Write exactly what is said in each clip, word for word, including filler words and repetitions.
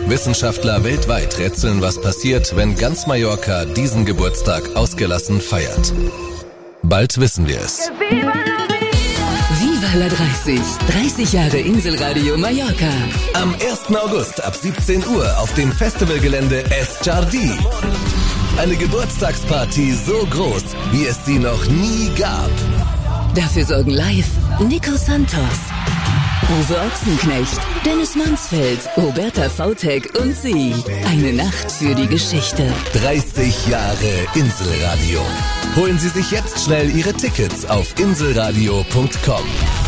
Wissenschaftler weltweit rätseln, was passiert, wenn ganz Mallorca diesen Geburtstag ausgelassen feiert. Bald wissen wir es. Viva la dreißig. dreißig Jahre Inselradio Mallorca. Am ersten August ab siebzehn Uhr auf dem Festivalgelände Es Jardí. Eine Geburtstagsparty so groß, wie es sie noch nie gab. Dafür sorgen live Nico Santos, Uwe Ochsenknecht, Dennis Mansfeld, Roberta Vautek und sie. Eine Nacht für die Geschichte. dreißig Jahre Inselradio. Holen Sie sich jetzt schnell Ihre Tickets auf inselradio punkt com.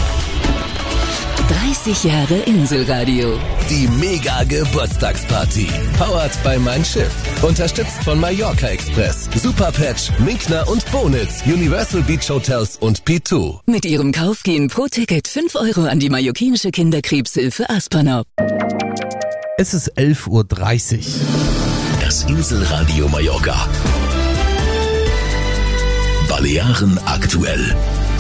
dreißig Jahre Inselradio. Die Mega-Geburtstagsparty. Powered by Mein Schiff. Unterstützt von Mallorca Express, Superpatch, Minkner und Bonitz, Universal Beach Hotels und P zwei. Mit ihrem Kauf gehen pro Ticket fünf Euro an die mallorquinische Kinderkrebshilfe Aspernop. Es ist elf Uhr dreißig. Das Inselradio Mallorca. Balearen aktuell.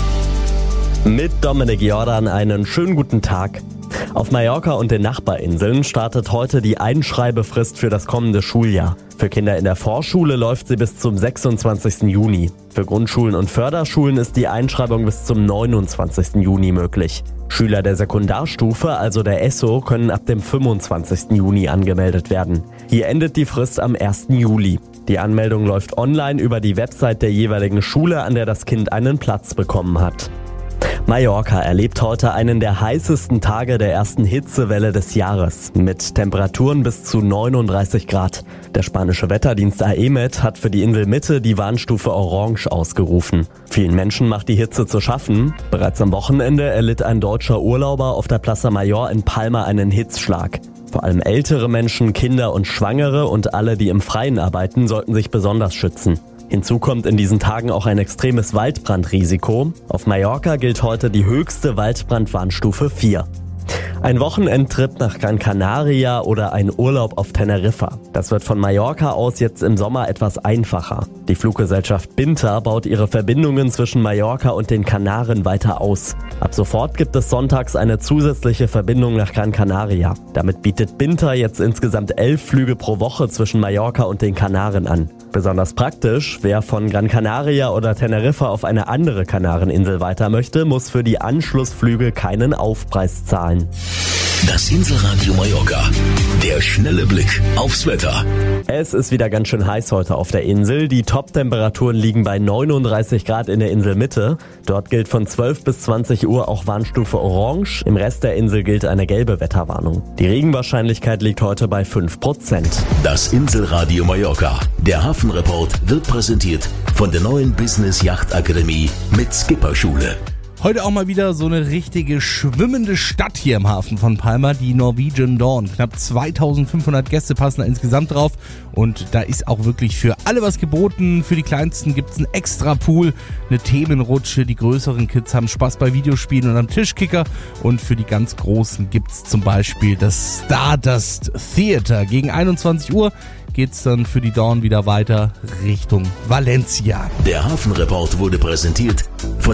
Mit Dominik Jordan einen schönen guten Tag. Auf Mallorca und den Nachbarinseln startet heute die Einschreibefrist für das kommende Schuljahr. Für Kinder in der Vorschule läuft sie bis zum sechsundzwanzigsten Juni. Für Grundschulen und Förderschulen ist die Einschreibung bis zum neunundzwanzigsten Juni möglich. Schüler der Sekundarstufe, also der E S O, können ab dem fünfundzwanzigsten Juni angemeldet werden. Hier endet die Frist am ersten Juli. Die Anmeldung läuft online über die Website der jeweiligen Schule, an der das Kind einen Platz bekommen hat. Mallorca erlebt heute einen der heißesten Tage der ersten Hitzewelle des Jahres, mit Temperaturen bis zu neununddreißig Grad. Der spanische Wetterdienst A E M E T hat für die Inselmitte die Warnstufe Orange ausgerufen. Vielen Menschen macht die Hitze zu schaffen. Bereits am Wochenende erlitt ein deutscher Urlauber auf der Plaza Mayor in Palma einen Hitzschlag. Vor allem ältere Menschen, Kinder und Schwangere und alle, die im Freien arbeiten, sollten sich besonders schützen. Hinzu kommt in diesen Tagen auch ein extremes Waldbrandrisiko. Auf Mallorca gilt heute die höchste Waldbrandwarnstufe vier. Ein Wochenendtrip nach Gran Canaria oder ein Urlaub auf Teneriffa. Das wird von Mallorca aus jetzt im Sommer etwas einfacher. Die Fluggesellschaft Binter baut ihre Verbindungen zwischen Mallorca und den Kanaren weiter aus. Ab sofort gibt es sonntags eine zusätzliche Verbindung nach Gran Canaria. Damit bietet Binter jetzt insgesamt elf Flüge pro Woche zwischen Mallorca und den Kanaren an. Besonders praktisch, wer von Gran Canaria oder Teneriffa auf eine andere Kanareninsel weiter möchte, muss für die Anschlussflüge keinen Aufpreis zahlen. Das Inselradio Mallorca. Der schnelle Blick aufs Wetter. Es ist wieder ganz schön heiß heute auf der Insel. Die Top-Temperaturen liegen bei neununddreißig Grad in der Inselmitte. Dort gilt von zwölf bis zwanzig Uhr auch Warnstufe Orange. Im Rest der Insel gilt eine gelbe Wetterwarnung. Die Regenwahrscheinlichkeit liegt heute bei fünf Prozent. Das Inselradio Mallorca. Der Hafenreport wird präsentiert von der neuen Business Yacht Akademie mit Skipperschule. Heute auch mal wieder so eine richtige schwimmende Stadt hier im Hafen von Palma, die Norwegian Dawn. Knapp zweitausendfünfhundert Gäste passen da insgesamt drauf und da ist auch wirklich für alle was geboten. Für die Kleinsten gibt es einen extra Pool, eine Themenrutsche, die größeren Kids haben Spaß bei Videospielen und am Tischkicker und für die ganz Großen gibt es zum Beispiel das Stardust Theater. Gegen einundzwanzig Uhr geht's dann für die Dawn wieder weiter Richtung Valencia. Der Hafenreport wurde präsentiert von